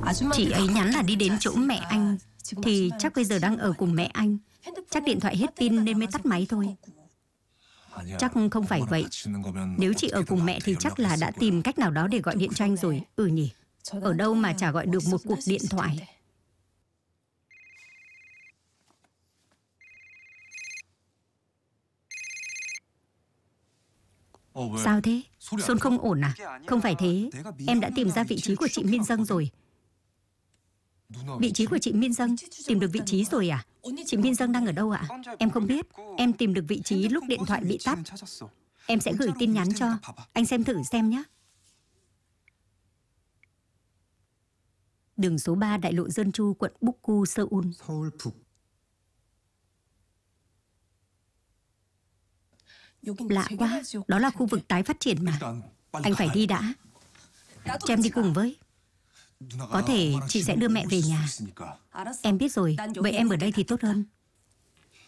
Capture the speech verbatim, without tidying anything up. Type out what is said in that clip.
Chị ấy nhắn là đi đến chỗ mẹ anh, thì chắc bây giờ đang ở cùng mẹ anh. Chắc điện thoại hết pin nên mới tắt máy thôi. Chắc không phải vậy. Nếu chị ở cùng mẹ thì chắc là đã tìm cách nào đó để gọi điện cho anh rồi. Ừ nhỉ. Ở đâu mà chả gọi được một cuộc điện thoại. Sao thế? Xuân không ổn à? Không phải thế. Em đã tìm ra vị trí của chị Min Dâng rồi. Vị trí của chị Min Dâng? Tìm được vị trí rồi à? Chị Min Dâng đang ở đâu ạ? Em không biết. Em tìm được vị trí lúc điện thoại bị tắt. Em sẽ gửi tin nhắn cho. Anh xem thử xem nhé. Đường số ba, đại lộ Dân Chu, quận Bukgu, Seoul. Lạ quá. Đó là khu vực tái phát triển mà. Anh phải đi đã. Cho em đi cùng với. Có thể chị sẽ đưa mẹ về nhà. Em biết rồi. Vậy em ở đây thì tốt hơn.